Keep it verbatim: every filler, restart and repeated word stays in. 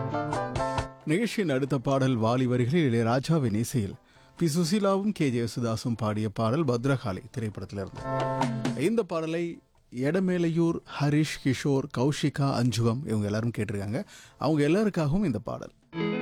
நிகழ்ச்சியின் அடுத்த பாடல் வாலி வரிகளில் இளையராஜாவின் இசையில் பி சுசீலாவும் கே ஜெயசுதாசும் பாடிய பாடல் பத்ரகாளி திரைப்படத்திலிருந்து. இந்த பாடலை எடமேலையூர், ஹரிஷ், கிஷோர், கௌஷிகா, அஞ்சுகம் இவங்க எல்லாரும் கேட்டிருக்காங்க. அவங்க எல்லாருக்காகவும் இந்த பாடல்.